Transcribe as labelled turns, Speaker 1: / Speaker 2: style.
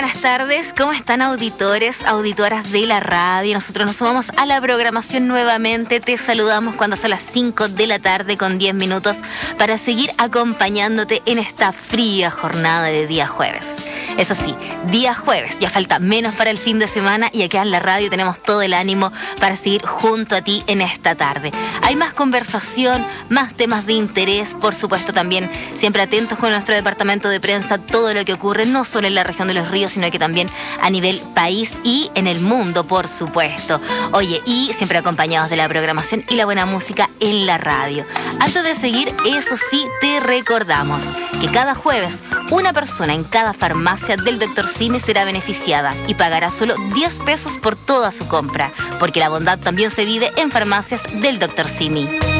Speaker 1: buenas tardes, ¿cómo están auditores, auditoras de la radio? Nosotros nos sumamos a la programación nuevamente, te saludamos cuando son las 5 de la tarde con 10 minutos para seguir acompañándote en esta fría jornada de día jueves. Eso sí, día jueves, ya falta menos para el fin de semana y acá en la radio tenemos todo el ánimo para seguir junto a ti en esta tarde. Hay más conversación, más temas de interés, por supuesto también siempre atentos con nuestro departamento de prensa, todo lo que ocurre no solo en la región de Los Ríos, sino que también a nivel país y en el mundo, por supuesto. Oye, y siempre acompañados de la programación y la buena música en la radio. Antes de seguir, eso sí, te recordamos que cada jueves una persona en cada farmacia del Dr. Simi será beneficiada y pagará solo 10 pesos por toda su compra, porque la bondad también se vive en farmacias del Dr. Simi.